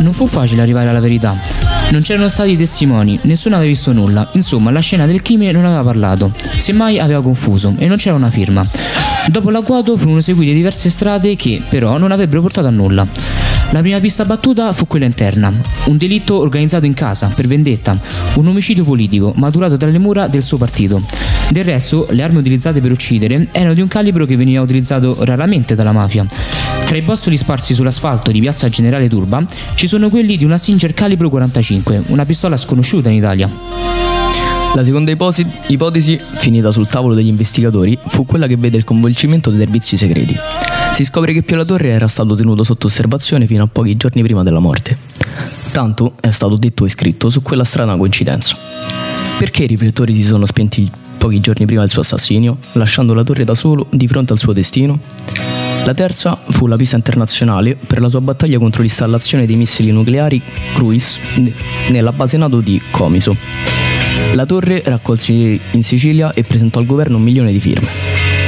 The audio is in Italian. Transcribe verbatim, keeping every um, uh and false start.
Non fu facile arrivare alla verità. Non c'erano stati testimoni, nessuno aveva visto nulla. Insomma, la scena del crimine non aveva parlato, semmai aveva confuso, e non c'era una firma. Dopo l'agguato furono seguite diverse strade che, però, non avrebbero portato a nulla. La prima pista battuta fu quella interna, un delitto organizzato in casa, per vendetta, un omicidio politico, maturato tra le mura del suo partito. Del resto, le armi utilizzate per uccidere erano di un calibro che veniva utilizzato raramente dalla mafia. Tra i bossoli sparsi sull'asfalto di piazza Generale Turba ci sono quelli di una Singer calibro quarantacinque, una pistola sconosciuta in Italia. La seconda iposi- ipotesi, finita sul tavolo degli investigatori, fu quella che vede il coinvolgimento dei servizi segreti. Si scopre che Pio La Torre era stato tenuto sotto osservazione fino a pochi giorni prima della morte. Tanto è stato detto e scritto su quella strana coincidenza. Perché i riflettori si sono spenti pochi giorni prima del suo assassinio, lasciando La Torre da solo di fronte al suo destino? La terza fu la pista internazionale per la sua battaglia contro l'installazione dei missili nucleari Cruise nella base NATO di Comiso. La Torre raccolse in Sicilia e presentò al governo un milione di firme.